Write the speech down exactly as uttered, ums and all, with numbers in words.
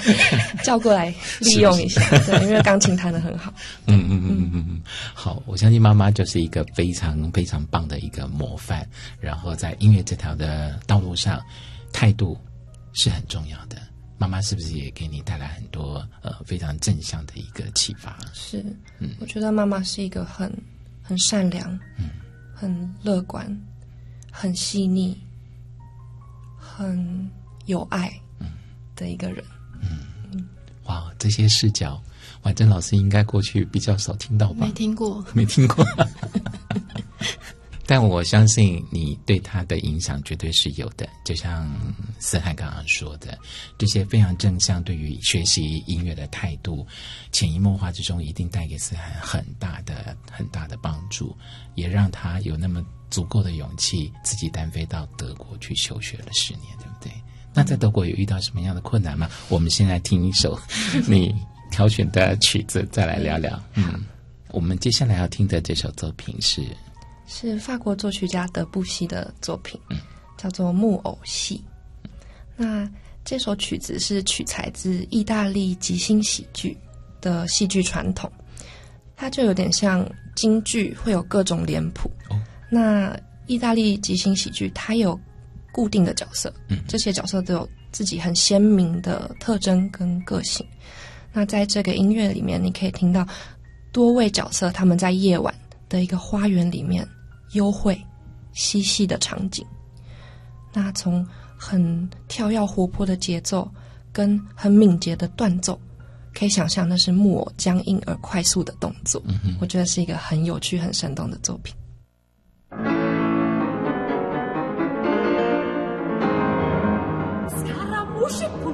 叫过来利用一下，是是对，因为钢琴弹得很好。 嗯嗯嗯嗯嗯，好，我相信妈妈就是一个非常非常棒的一个模范，然后在音乐这条的道路上，态度是很重要的。妈妈是不是也给你带来很多呃非常正向的一个启发？ 是， 嗯， 我觉得妈妈是一个很很善良， 嗯， 很乐观，很细腻，很有爱的一个人。 嗯嗯，哇，这些视角，婉珍老师应该过去比较少听到吧？ 没听过， 没听过。但我相信你对他的影响绝对是有的，就像思涵刚刚说的，这些非常正向对于学习音乐的态度，潜移默化之中一定带给思涵很大的很大的帮助，也让他有那么足够的勇气自己单飞到德国去休学了十年，对不对？那在德国有遇到什么样的困难吗？我们现在听一首你挑选的曲子，再来聊聊。嗯，我们接下来要听的这首作品是是法国作曲家德布西的作品， 嗯， 叫做《木偶戏》。那这首曲子是取材自意大利即兴喜剧的戏剧传统，它就有点像京剧会有各种脸谱。 哦， 那意大利即兴喜剧它有固定的角色， 嗯， 这些角色都有自己很鲜明的特征跟个性。那在这个音乐里面，你可以听到多位角色他们在夜晚的一个花园里面幽会嬉戏的场景。那从很跳跃活泼的节奏跟很敏捷的断奏，可以想象那是木偶僵硬而快速的动作。 嗯， 我觉得是一个很有趣很生动的作品。 Scaramouche